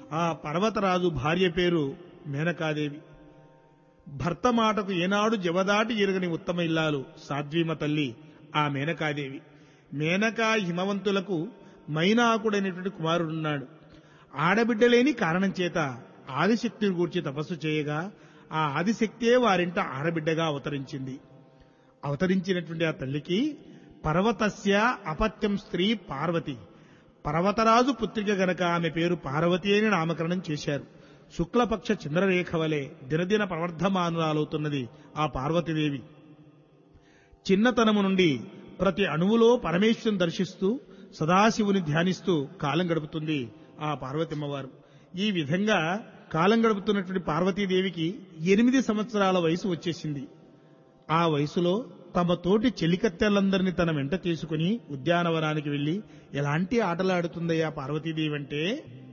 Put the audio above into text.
ఆ పర్వతరాజు భార్య పేరు మేనకాదేవి. భర్త మాటకు ఏనాడు జవదాటి ఎరుగని ఉత్తమ ఇల్లాలు సాధ్వీమ తల్లి ఆ మేనకాదేవి. మేనకా హిమవంతులకు మైనాకుడైనటువంటి కుమారుడున్నాడు. ఆడబిడ్డలేని కారణం చేత ఆదిశక్తిని గూర్చి తపస్సు చేయగా ఆ ఆదిశక్తే వారింట ఆడబిడ్డగా అవతరించినటువంటి ఆ తల్లికి పర్వతస్య అపత్యం స్త్రీ పార్వతి, పర్వతరాజు పుత్రిక గనక ఆమె పేరు పార్వతి అని నామకరణం చేశారు. శుక్లపక్ష చంద్రరేఖ వలె దినదిన ప్రవర్ధమానురాలవుతున్నది ఆ పార్వతీదేవి. చిన్నతనము నుండి ప్రతి అణువులో పరమేశ్వరుని దర్శిస్తూ సదాశివుని ధ్యానిస్తూ కాలం గడుపుతుంది ఆ పార్వతమ్మవారు. ఈ విధంగా కాలం గడుపుతున్నటువంటి పార్వతీదేవికి 8 సంవత్సరాల వయసు వచ్చేసింది. ఆ వయసులో తమ తోటి చెలికత్తెలందరినీ తన వెంట తీసుకుని ఉద్యానవనానికి వెళ్లి ఎలాంటి ఆటలాడుతుందయ్యా పార్వతీదేవి అంటే,